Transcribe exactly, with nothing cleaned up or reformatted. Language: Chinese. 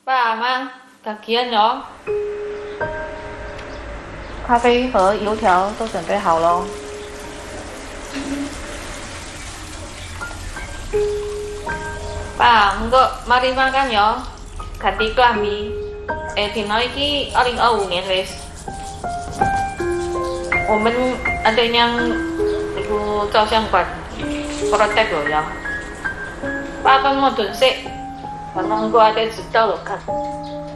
爸妈，家几点了？ 咖啡和油条都准备好咯。 爸，不过 mari makan ya. Ganti klambi. Eh, dino iki二零二五年 wes. 我们 ada yang ibu 照相馆 protek loh ya. Pak, kamu mau donsek? Karena gua ada jeda loh kan.